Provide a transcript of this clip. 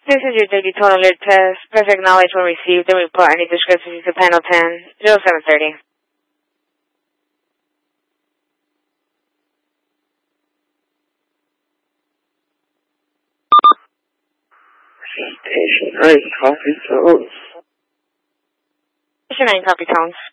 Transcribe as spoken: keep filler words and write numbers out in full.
This is your daily total alert test. Perfect knowledge when received and report any discrepancies to panel ten, zero seven thirty. Station nine, copy tones. Station nine, copy tones.